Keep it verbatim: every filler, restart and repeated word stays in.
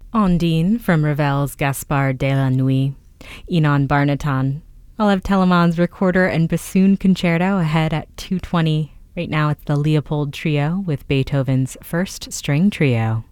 Ondine from Ravel's Gaspard de la Nuit, Inon Barnatan. I'll have Telemann's Recorder and Bassoon Concerto ahead at two twenty. Right now it's the Leopold Trio with Beethoven's First String Trio.